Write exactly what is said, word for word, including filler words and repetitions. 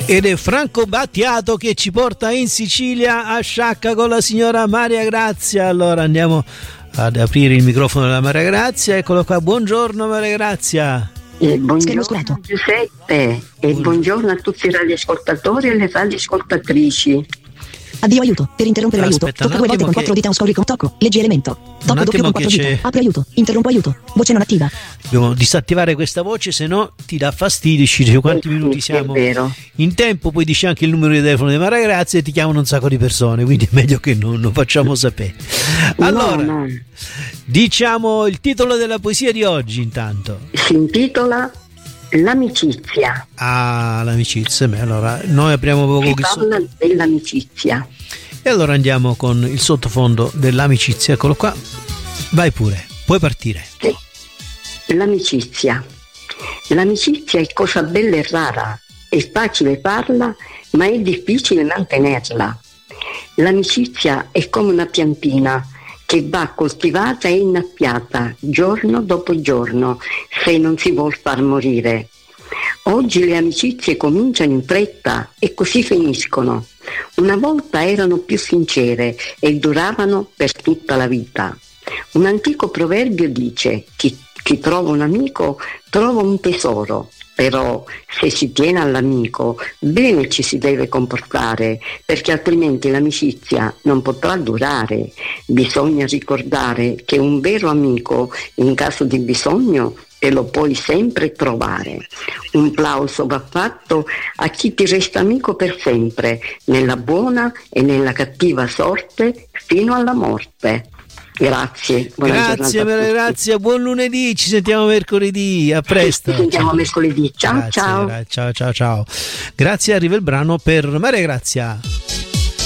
Ed è Franco Battiato che ci porta in Sicilia a Sciacca con la signora Maria Grazia. Allora andiamo ad aprire il microfono della Maria Grazia. Eccolo qua, buongiorno Maria Grazia. Eh, buongiorno Giuseppe e buongiorno a tutti i radioascoltatori e le radioascoltatrici. Avvio aiuto. Per interrompere l'aiuto. Aspetta, Tocca due volte con quattro dita o scorri con tocco. Leggi elemento. Tocco doppio con quattro dita. Apri aiuto. Interrompo aiuto. Voce non attiva. Dobbiamo disattivare questa voce, se no ti dà fastidio. Ci dice quanti minuti siamo in tempo. Poi dici anche il numero di telefono di Maria Grazia e ti chiamano un sacco di persone. Quindi è meglio che non lo facciamo sapere. Allora, no, no. diciamo il titolo della poesia di oggi intanto. Si intitola L'amicizia. Ah, l'amicizia. Beh, allora noi apriamo poco si che parla so... dell'amicizia. E allora andiamo con il sottofondo dell'amicizia. Eccolo qua. Vai pure, puoi partire. Sì. L'amicizia. L'amicizia è cosa bella e rara. È facile farla, ma è difficile mantenerla. L'amicizia è come una piantina che va coltivata e innaffiata giorno dopo giorno se non si vuol far morire. Oggi le amicizie cominciano in fretta e così finiscono. Una volta erano più sincere e duravano per tutta la vita. Un antico proverbio dice: chi, chi trova un amico trova un tesoro. Però se si tiene all'amico bene ci si deve comportare, perché altrimenti l'amicizia non potrà durare. Bisogna ricordare che un vero amico in caso di bisogno te lo puoi sempre trovare. Un plauso va fatto a chi ti resta amico per sempre, nella buona e nella cattiva sorte fino alla morte. Grazie, buona grazie, Maria Grazia, buon lunedì, ci sentiamo mercoledì, a presto. Ci sentiamo ciao. mercoledì, ciao grazie, ciao. Gra- ciao ciao ciao. Grazie, arriva il brano per Maria Grazia.